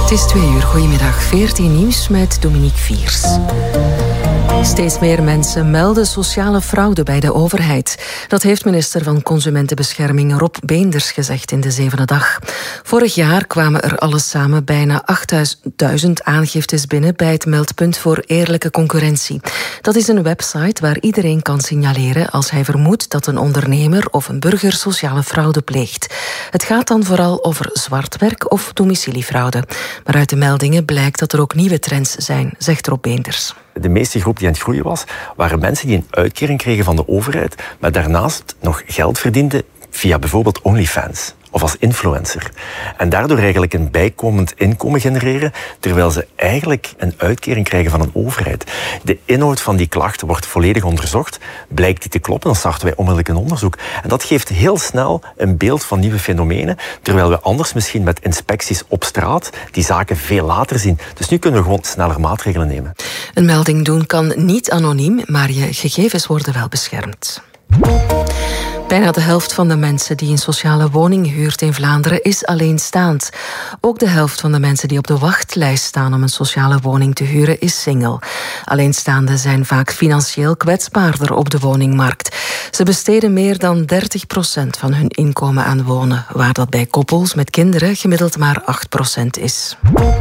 Het is 2:00. Goedemiddag. 14 nieuws met Dominique Viers. Steeds meer mensen melden sociale fraude bij de overheid. Dat heeft minister van Consumentenbescherming Rob Beenders gezegd in de Zevende Dag. Vorig jaar kwamen er alles samen bijna 8.000 aangiftes binnen bij het meldpunt voor eerlijke concurrentie. Dat is een website waar iedereen kan signaleren als hij vermoedt dat een ondernemer of een burger sociale fraude pleegt. Het gaat dan vooral over zwartwerk of domiciliefraude. Maar uit de meldingen blijkt dat er ook nieuwe trends zijn, zegt Rob Beenders. De meeste groep die aan het groeien was, waren mensen die een uitkering kregen van de overheid, maar daarnaast nog geld verdienden via bijvoorbeeld OnlyFans of als influencer. En daardoor eigenlijk een bijkomend inkomen genereren, terwijl ze eigenlijk een uitkering krijgen van een overheid. De inhoud van die klachten wordt volledig onderzocht. Blijkt die te kloppen, dan starten wij onmiddellijk een onderzoek. En dat geeft heel snel een beeld van nieuwe fenomenen, terwijl we anders misschien met inspecties op straat die zaken veel later zien. Dus nu kunnen we gewoon sneller maatregelen nemen. Een melding doen kan niet anoniem, maar je gegevens worden wel beschermd. Bijna de helft van de mensen die een sociale woning huurt in Vlaanderen is alleenstaand. Ook de helft van de mensen die op de wachtlijst staan om een sociale woning te huren is single. Alleenstaanden zijn vaak financieel kwetsbaarder op de woningmarkt. Ze besteden meer dan 30% van hun inkomen aan wonen, waar dat bij koppels met kinderen gemiddeld maar 8% is.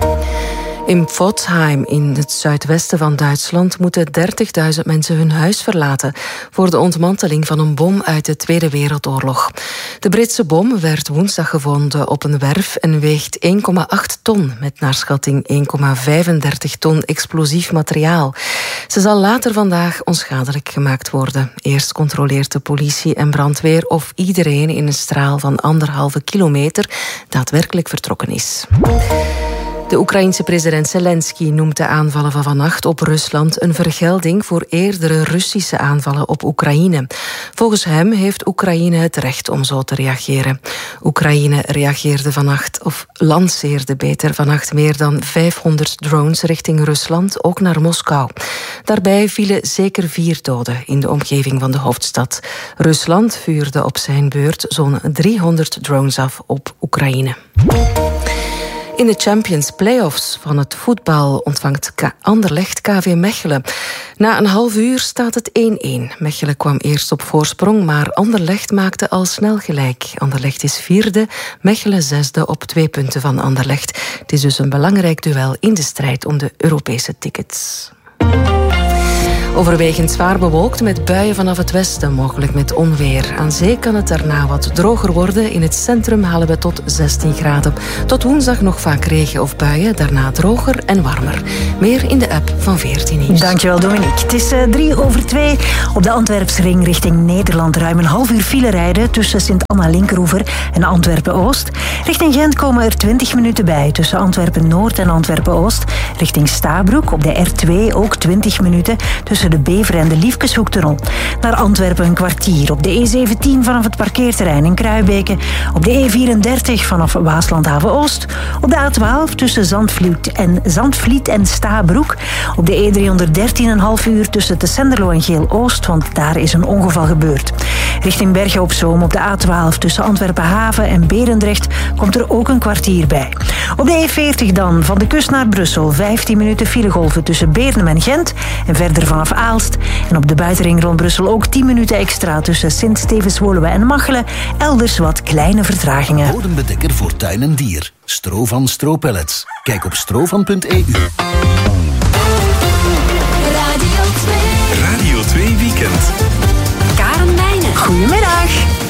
In Pforzheim, in het zuidwesten van Duitsland, moeten 30.000 mensen hun huis verlaten voor de ontmanteling van een bom uit de Tweede Wereldoorlog. De Britse bom werd woensdag gevonden op een werf en weegt 1,8 ton, met naar schatting 1,35 ton explosief materiaal. Ze zal later vandaag onschadelijk gemaakt worden. Eerst controleert de politie en brandweer of iedereen in een straal van 1,5 kilometer daadwerkelijk vertrokken is. De Oekraïense president Zelensky noemt de aanvallen van vannacht op Rusland een vergelding voor eerdere Russische aanvallen op Oekraïne. Volgens hem heeft Oekraïne het recht om zo te reageren. Oekraïne reageerde vannacht, of lanceerde beter vannacht, meer dan 500 drones richting Rusland, ook naar Moskou. Daarbij vielen zeker 4 doden in de omgeving van de hoofdstad. Rusland vuurde op zijn beurt zo'n 300 drones af op Oekraïne. In de Champions Playoffs van het voetbal ontvangt Anderlecht KV Mechelen. Na een half uur staat het 1-1. Mechelen kwam eerst op voorsprong, maar Anderlecht maakte al snel gelijk. Anderlecht is 4e, Mechelen 6e op 2 punten van Anderlecht. Het is dus een belangrijk duel in de strijd om de Europese tickets. Overwegend zwaar bewolkt met buien vanaf het westen, mogelijk met onweer. Aan zee kan het daarna wat droger worden. In het centrum halen we tot 16 graden. Tot woensdag nog vaak regen of buien, daarna droger en warmer. Meer in de app van 14 Nieuws. Dankjewel Dominique. Het is 3:03 op de Antwerpsring richting Nederland. Ruim een half uur file rijden tussen Sint-Anna-Linkeroever en Antwerpen-Oost. Richting Gent komen er 20 minuten bij tussen Antwerpen-Noord en Antwerpen-Oost. Richting Stabroek op de R2 ook 20 minuten tussen de Bever en de Liefkeshoektunnel. Naar Antwerpen een kwartier. Op de E17 vanaf het parkeerterrein in Kruibeke. Op de E34 vanaf Waaslandhaven-Oost. Op de A12 tussen Zandvliet en Stabroek. Op de E313 een half uur tussen Tessenderlo en Geel-Oost, want daar is een ongeval gebeurd. Richting Bergen op Zoom op de A12 tussen Antwerpen-Haven en Berendrecht komt er ook een kwartier bij. Op de E40 dan, van de kust naar Brussel, 15 minuten filegolven tussen Beernem en Gent en verder vanaf Aalst. En op de buitenring rond Brussel ook 10 minuten extra tussen Sint-Stevens-Woluwe en Machelen. Elders wat kleine vertragingen. Bodembedekker voor tuin en dier. Stro van Stropellets. Kijk op strovan.eu.